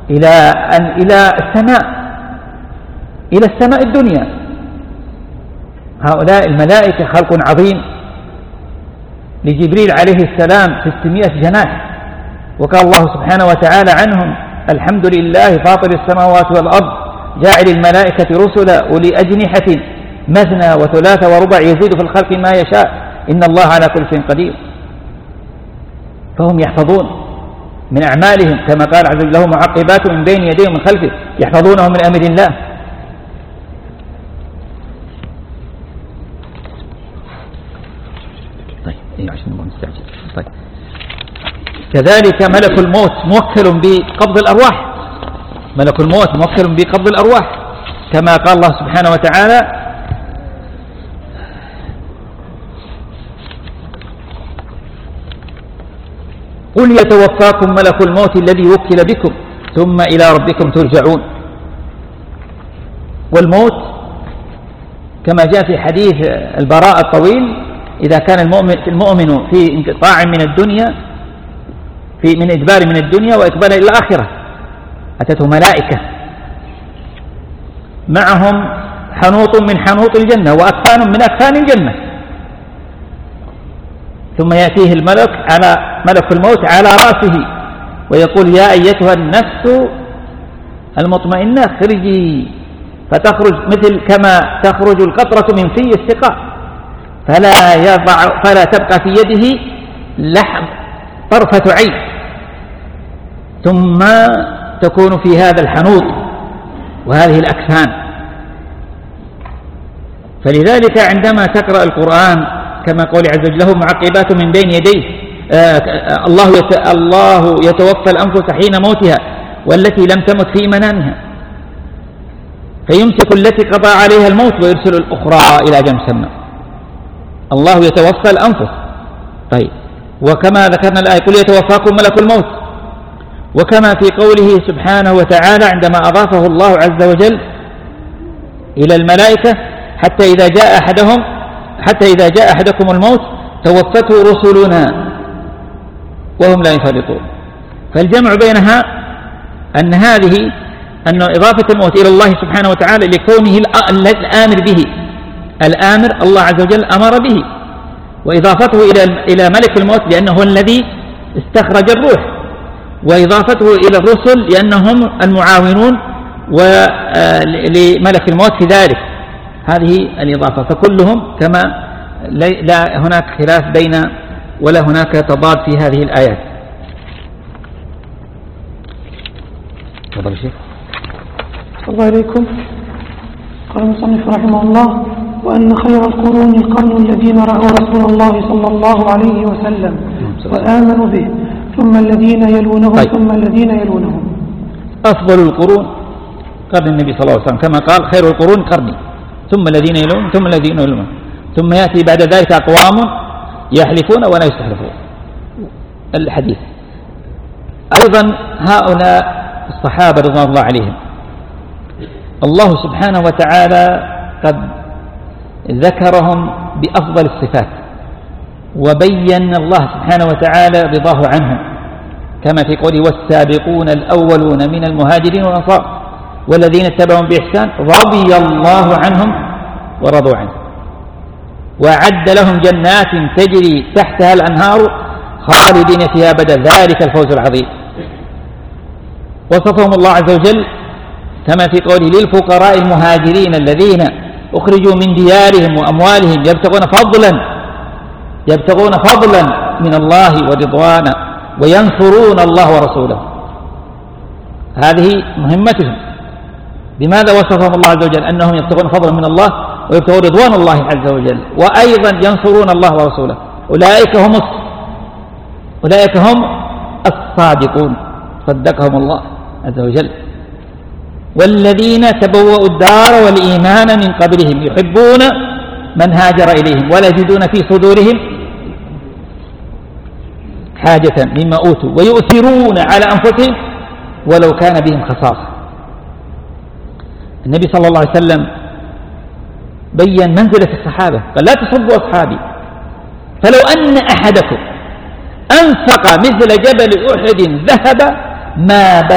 إلى السماء الدنيا. هؤلاء الملائكة خلق عظيم، لجبريل عليه السلام 600 جناح، وقال الله سبحانه وتعالى عنهم: الحمد لله فاطر السماوات والأرض جاعل الملائكة رسلا أولي أجنحة مثنى وثلاث وربع يزيد في الخلق ما يشاء إن الله على كل شيء قدير. فهم يحفظون من أعمالهم كما قال عز وجل: له معقبات من بين يديه ومن خلفه يحفظونه من أمر الله. طيب. كذلك ملك الموت موكل بقبض الأرواح، ملك الموت موكل بقبض الأرواح كما قال الله سبحانه وتعالى: قل يتوفاكم ملك الموت الذي وكل بكم ثم إلى ربكم ترجعون. والموت كما جاء في حديث البراء الطويل: إذا كان المؤمن في انقطاع من الدنيا، من إدبار من الدنيا وإقبال إلى الآخرة، أتته ملائكة معهم حنوط من حنوط الجنة وأكفان من أكفان الجنة، ثم يأتيه ملك الموت على رأسه ويقول: يا أيتها النفس المطمئنة اخرجي، فتخرج مثل كما تخرج القطرة من في السقاء، فلا تبقى في يده لحظ طرفة عين، ثم تكون في هذا الحنوط وهذه الأكفان. فلذلك عندما تقرأ القرآن كما قال عز وجل: له معقبات من بين يديه، الله يتوفى الأنفس حين موتها والتي لم تمت في منامها فيمسك التي قضى عليها الموت ويرسل الأخرى إلى أجل مسمى. الله يتوفى الأنفس. طيب، وكما ذكرنا الآية: قل يتوفاكم ملك الموت، وكما في قوله سبحانه وتعالى عندما أضافه الله عز وجل إلى الملائكة: حتى إذا جاء أحدكم الموت توفته رسلنا وهم لا يفرطون. فالجمع بينها أن إضافة الموت إلى الله سبحانه وتعالى لكونه الآمر به، الآمر الله عز وجل أمر به، وإضافته إلى ملك الموت لأنه هو الذي استخرج الروح، وإضافته إلى الرسل لأنهم المعاونون لملك الموت في ذلك. هذه الإضافة، فكلهم كما لا هناك خلاف ولا هناك تضاد في هذه الآيات. تفضل الشيخ. الله عليكم. قال المصنف رحمه الله: وأن خير القرون القرن الذين رأوا رسول الله صلى الله عليه وسلم وآمنوا به، ثم الذين يلونهم ثم الذين يلونهم. أفضل القرون قرن النبي صلى الله عليه وسلم كما قال: خير القرون قرني ثم الذين يلون ثم الذين يلون، ثم يأتي بعد ذلك أقوام يحلفون ولا يستحلفون. الحديث أيضا هؤلاء الصحابة رضوان الله عليهم الله سبحانه وتعالى قد ذكرهم بأفضل الصفات، وبين الله سبحانه وتعالى رضاه عنهم كما في قوله: والسابقون الأولون من المهاجرين والأنصار والذين اتبعهم بإحسان رضي الله عنهم ورضوا عنه، وأعد لهم جنات تجري تحتها الأنهار خالدين فيها أبدا ذلك الفوز العظيم. وصفهم الله عز وجل كما في قوله: للفقراء المهاجرين الذين أخرجوا من ديارهم وأموالهم يبتغون فضلا من الله ورضوانا وينصرون الله ورسوله. هذه مهمتهم. بماذا وصفهم الله عز وجل؟ أنهم يبتغون فضلا من الله ويبتغون رضوان الله عز وجل، وأيضا ينصرون الله ورسوله. أولئك هم الصادقون، صدقهم الله عز وجل. والذين تبوأوا الدار والإيمان من قبلهم يحبون من هاجر إليهم ولا يجدون في صدورهم حاجة مما أوتوا ويؤثرون على أنفسهم ولو كان بهم خصاصة. النبي صلى الله عليه وسلم بيّن منزلة الصحابة، قال: لا تصبوا أصحابي، فلو أن أحدكم أنفق مثل جبل أحد ذهب ما